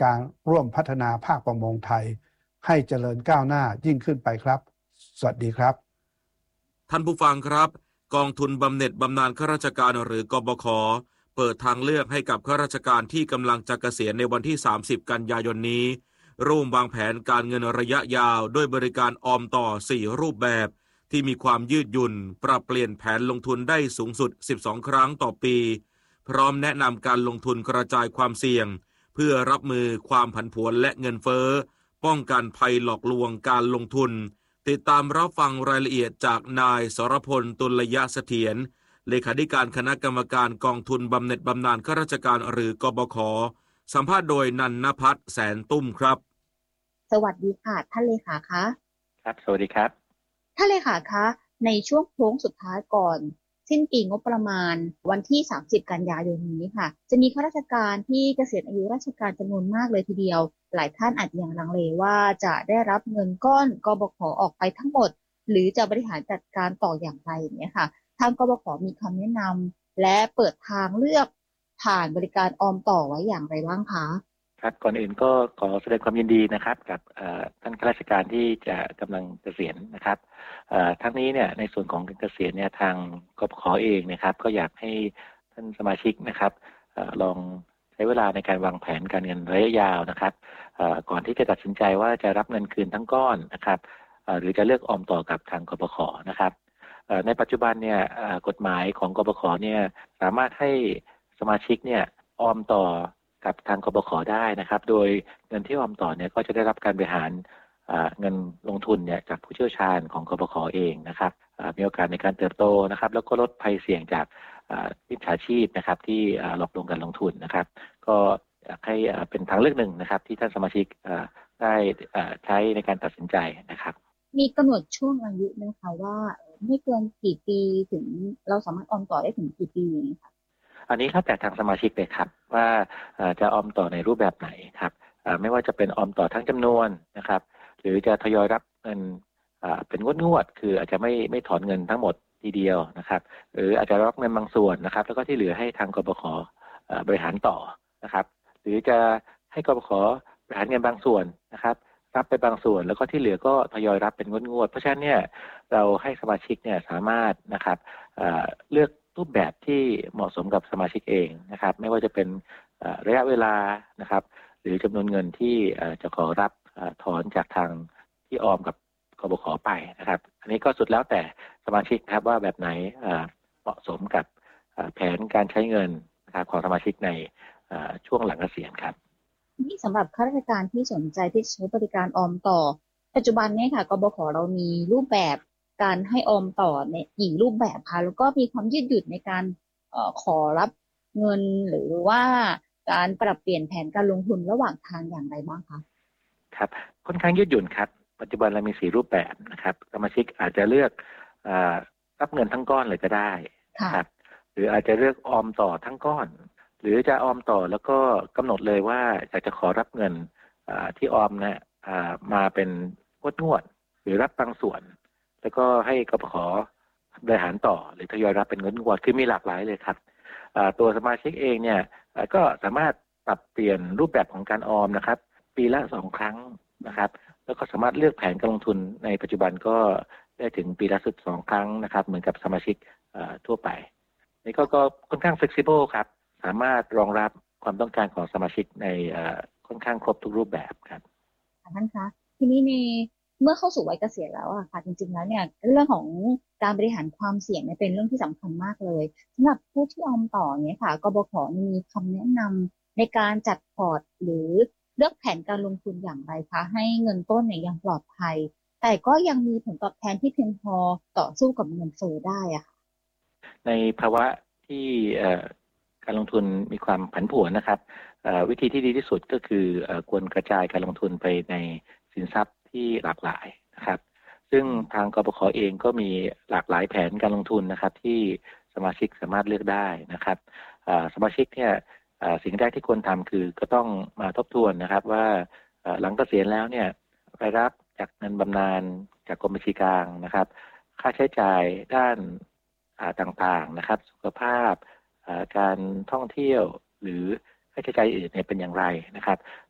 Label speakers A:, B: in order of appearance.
A: การร่วมพัฒนาภาคประมงไทยให้เจริญก้าวหน้ายิ่งขึ้นไปครับสวัสดีครับ
B: ท่านผู้ฟังครับกองทุนบำเหน็จบำนาญข้าราชการหรือกบข.เปิดทางเลือกให้กับข้าราชการที่กำลังจะเกษียณในวันที่30กันยายนนี้ร่วมวางแผนการเงินระยะยาวด้วยบริการออมต่อ4รูปแบบที่มีความยืดหยุ่นปรับเปลี่ยนแผนลงทุนได้สูงสุด12ครั้งต่อปีพร้อมแนะนำการลงทุนกระจายความเสี่ยงเพื่อรับมือความผันผวนและเงินเฟ้อป้องกันภัยหลอกลวงการลงทุนติดตามรับฟังรายละเอียดจากนายสรพลตุลยเสถียรเลขาธิการคณะกรรมการกองทุนบำเหน็จบำนาญข้าราชการหรือกบข.สัมภาษณ์โดยนันนภัทรแสนตุ้มครับ
C: สวัสดีค่ะท่านเลขาคะ
D: ครับสวัสดีครับ
C: ท่านเลขาคะในช่วงโค้งสุดท้ายก่อนสิ้นปีงบประมาณวันที่30กันยายนนี้ค่ะจะมีข้าราชการที่เกษียณอายุราชการจำนวนมากเลยทีเดียวหลายท่านอาจยังลังเลว่าจะได้รับเงินก้อนกบข.ออกไปทั้งหมดหรือจะบริหารจัดการต่ออย่างไรอย่างนี้ค่ะทางกบข.มีคำแนะนำและเปิดทางเลือกผ่านบริการออมต่อไว้อย่างไรบ้างคะ
D: ครับก่อนอื่นก็ขอแสดงความยินดีนะครับกับท่านข้าราชการที่จะกำลังเกษียณนะครับทั้งนี้เนี่ยในส่วนของการเกษียณเนี่ยทางกบข.เองนะครับก็อยากให้ท่านสมาชิกนะครับลองใช้เวลาในการวางแผนการเงินระยะยาวนะครับก่อนที่จะตัดสินใจว่าจะรับเงินคืนทั้งก้อนนะครับหรือจะเลือกออมต่อกับทางกบข.นะครับในปัจจุบันเนี่ยกฎหมายของกบข.เนี่ยสามารถให้สมาชิกเนี่ยออมต่อกับทางกบข.ได้นะครับโดยเงินที่ออมต่อเนี่ยก็จะได้รับการบริหารเงินลงทุนเนี่ยจากผู้เชี่ยวชาญของกบข.เองนะครับมีโอกาสในการเติบโตนะครับแล้วก็ลดภัยเสี่ยงจากมิจฉาชีพนะครับที่หลอกลวงการลงทุนนะครับก็อยากให้เป็นทางเลือกหนึ่งนะครับที่ท่านสมาชิกได้ใช้ในการตัดสินใจนะครับ
C: มีกำหนดช่วงอายุไหมคะว่าไม่เกินกี่ปีถึงเราสามารถออมต่อได้ถึงกี่ปีอย่างนี้ค่ะ
D: อันนี้แล้วแต่ทางสมาชิกเลยครับว่าจะออมต่อในรูปแบบไหนครับไม่ว่าจะเป็นออมต่อทั้งจำนวนนะครับหรือจะทยอยรับเงินเป็นงวดคืออาจจะไม่ถอนเงินทั้งหมดทีเดียวนะครับหรืออาจจะรับเงินบางส่วนนะครับแล้วก็ที่เหลือให้ทางกบข.บริหารต่อนะครับหรือจะให้กบข.บริหารเงินบางส่วนนะครับรับไปบางส่วนแล้วก็ที่เหลือก็ทยอยรับเป็นงวดเพราะฉะนั้นเนี่ยเราให้สมาชิกเนี่ยสามารถนะครับเลือกรูปแบบที่เหมาะสมกับสมาชิกเองนะครับไม่ว่าจะเป็นระยะเวลานะครับหรือจำนวนเงินที่จะขอรับถอนจากทางที่ออมกับกบข.ไปนะครับอันนี้ก็สุดแล้วแต่สมาชิกนะครับว่าแบบไหนเหมาะสมกับแผนการใช้เงินนะครับของสมาชิกในช่วงหลังเกษียณครับ
C: นี่สำหรับข้าราชการที่สนใจที่ใช้บริการออมต่อปัจจุบันนี้ค่ะกบข.เรามีรูปแบบการให้ออมต่อในกี่รูปแบบคะแล้วก็มีความยืดหยุ่นในการขอรับเงินหรือว่าการปรับเปลี่ยนแผนการลงทุนระหว่างทางอย่างไรบ้างคะ
D: ครับค่อนข้างยืดหยุ่นครับปัจจุบันเรามี4รูปแบบนะครับสมาชิกอาจจะเลือกรับเงินทั้งก้อนเลยก็ได้ครับหรืออาจจะเลือกออมต่อทั้งก้อนหรือจะออมต่อแล้วก็กำหนดเลยว่าอยากจะขอรับเงินที่ออมเนี่ยมาเป็นงวดหรือรับบางส่วนแล้วก็ให้กบข.บริหารต่อหรือทยอยรับเป็นงวดคือมีหลากหลายเลยครับตัวสมาชิกเองเนี่ยก็สามารถปรับเปลี่ยนรูปแบบของการออมนะครับปีละ2ครั้งนะครับแล้วก็สามารถเลือกแผนการลงทุนในปัจจุบันก็ได้ถึงปีละ12ครั้งนะครับเหมือนกับสมาชิกทั่วไปนี่ก็ค่อนข้าง flexible ครับสามารถรองรับความต้องการของสมาชิกในค่อนข้างครบทุกรูปแบบครับ
C: ท่านคะทีนี้ในเมื่อเข้าสู่วัยเกษียณแล้วอะค่ะจริงๆแล้วเนี่ยเรื่องของการบริหารความเสี่ยงเป็นเรื่องที่สำคัญมากเลยสำหรับผู้ที่ออมต่อเนี่ยค่ะกบข.มีคำแนะนำในการจัดพอร์ตหรือเลือกแผนการลงทุนอย่างไรคะให้เงินต้นเนี่ยยังปลอดภัยแต่ก็ยังมีผลตอบแทนที่เพียงพอต่อสู้กับเงินเฟ้อได้อะค่ะ
D: ในภาวะที่การลงทุนมีความผันผวนนะครับวิธีที่ดีที่สุดก็คือควรกระจายการลงทุนไปในสินทรัพย์ที่หลากหลายนะครับซึ่งทางกบข.เองก็มีหลากหลายแผนการลงทุนนะครับที่สมาชิกสามารถเลือกได้นะครับสมาชิกเนี่ยสิ่งแรกที่ควรทำคือก็ต้องมาทบทวนนะครับว่าหลังเกษียณแล้วเนี่ยรายรับจากเงินบำนาญจากกรมบัญชีกลางนะครับค่าใช้จ่ายด้านต่างๆนะครับสุขภาพการท่องเที่ยวหรือค่าใช้จ่ายอื่นเนี่ยเป็นอย่างไรนะครับ